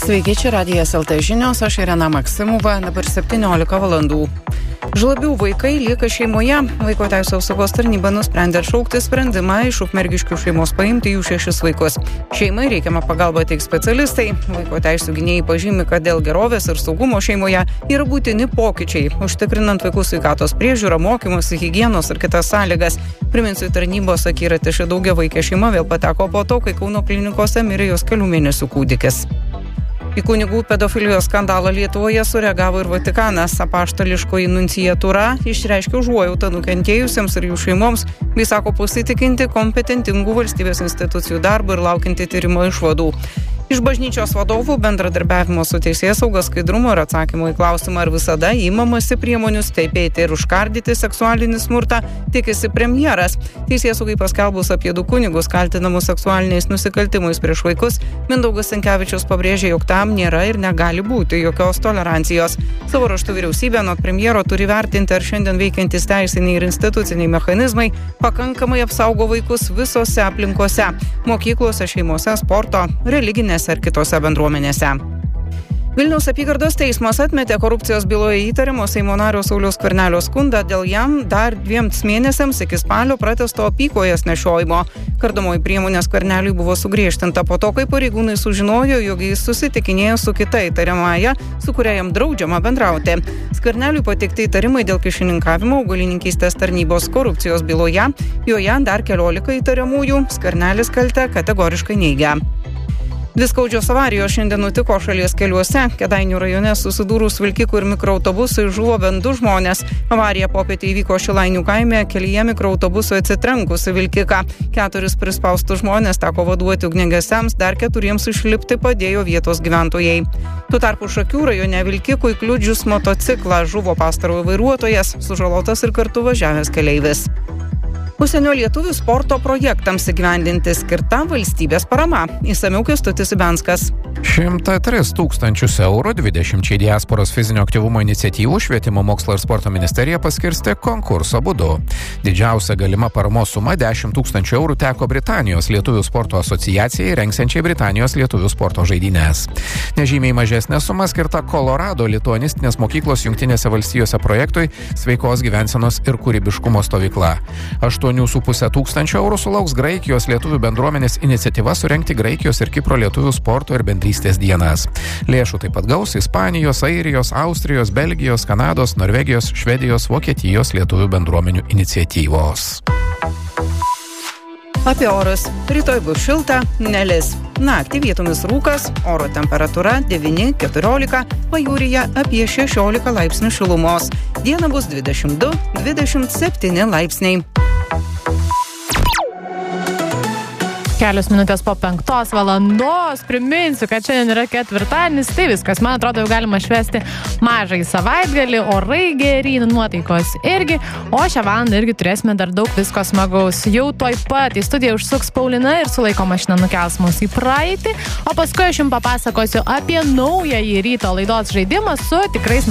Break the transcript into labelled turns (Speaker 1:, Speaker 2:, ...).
Speaker 1: Sveiki, čia Radijas LT žinios, aš Irena Maksimova, dabar 17 valandų. Žlabių vaikai lieka šeimoje. Vaiko teisių apsaugos tarnyba nusprendė atšaukti sprendimą iš Ukmergiškių šeimos paimti jų 6 vaikus. Šeimai reikiamą pagalbą teiks specialistai. Vaiko teisių gynėjai pažymi, kad dėl gerovės ir saugumo šeimoje yra būtini pokyčiai, užtikrinant vaikų sveikatos priežiūrą, mokymus, higienos ir kitas sąlygas. Priminsiu, tarnybos akiraty ši daugiavaikė šeima vėl pateko po to, kai Kauno klinikose mirė jos kelių mėnesių kūdikis. Į kunigų pedofilijos skandalą Lietuvoje sureagavo ir Vatikanas. Apaštališkoji nunciatūra išreiškė užuojautą nukentėjusiems ir jų šeimoms, bei sako pasitikinti kompetentingų valstybės institucijų darbą ir laukianti tyrimo išvadų. Iš bažnyčios vadovų bendradarbiavimo su teisėsauga, skaidrumo ir atsakymo į klausimą, ar visada įmamasi priemonių stebėti ir užkardyti seksualinį smurtą, tikisi premjeras. Teisėsaugai paskelbus apie 2 kunigus kaltinamus seksualiniais nusikaltimais prieš vaikus, Mindaugas Sinkevičius pabrėžė, jog tam nėra ir negali būti jokios tolerancijos. Savo ruožtu vyriausybė nuo premjero turi vertinti, ar šiandien veikiantys teisiniai ir instituciniai mechanizmai pakankamai apsaugo vaikus visose aplinkose – mokyklose, šeimose, sporto, religinėse ar kitose bendruomenėse. Vilniaus apygardos teismas atmetė korupcijos byloje įtarimo Seimo nario Sauliaus Skvernelio skundą dėl jam dar 2 mėnesiams iki spalio pratesto apykojės nešiojimo. Kardomoji priemonė Skverneliui buvo sugriežtinta po to, kai pareigūnai sužinojo, jog jis susitikinėjo su kita įtariamąja, su kuria jam draudžiama bendrauti. Skverneliui pateikti įtarimai dėl kyšininkavimo augalininkystės tarnybos korupcijos byloje, joje dar 14 įtariamųjų. Skvernelis kaltę kategoriškai neigia. 2 skaudžios avarijos šiandien nutiko šalies keliuose. Kėdainių rajone susidūrus vilkikų ir mikroautobusui žuvo bent 2 žmonės. Avarija popietę įvyko Šilainių kaime, kelyje mikroautobusui atsitrenkus į vilkiką. 4 prispaustus žmonės teko vaduoti ugniagesiams, dar 4 išlipti padėjo vietos gyventojai. Tuo tarpu Šakių rajone vilkikui kliudžius motociklą žuvo pastarojo vairuotojas, sužalotas ir kartu važiavęs keleivis. Užsienio lietuvių sporto projektams įgyvendinti skirta valstybės parama. Išsamiau Kęstutis Ibenskas.
Speaker 2: 103 000 eurų 20 diasporos fizinio aktyvumo iniciatyvų Švietimo, mokslo ir sporto ministerija paskirstė konkurso būdu. Didžiausia galima paramos suma 10 000 eurų teko Britanijos lietuvių sporto asociacijai, rengsiančiai Britanijos lietuvių sporto žaidynes. Nežymiai mažesnė suma skirta Kolorado lituanistinės mokyklos Jungtinėse valstijose projektui Sveikos gyvensenos ir kūrybiškumo stovykla. 8,5 tūkstančio eurų sulauks Graikijos lietuvių bendruomenės iniciatyva surengti Graikijos ir Kipro lietuvių sporto ir bendrystės dienas. Lėšų taip pat gaus Ispanijos, Airijos, Austrijos, Belgijos, Kanados, Norvegijos, Švedijos, Vokietijos lietuvių bendruomenių iniciatyvos.
Speaker 1: Apie orus. Rytoj bus šilta, nelis. Naktį vietomis rūkas, oro temperatūra 9-14, pajūryje apie 16 laipsnių šilumos. Dieną bus 22-27 laipsniai.
Speaker 3: Kelios minutės po 5 valandos. Priminsiu, kad šiandien yra ketvirtadienis, tai viskas. Man atrodo, jau galima švęsti mažai savaitgalį, orai geri, nuotaikos irgi. O šią valandą irgi turėsime dar daug visko smagaus. Jau toj pat į studiją užsuks Paulina ir su laiko mašina nukels mus į praeitį. O paskui aš jums papasakosiu apie naująjį ryto laidos žaidimą su tikrais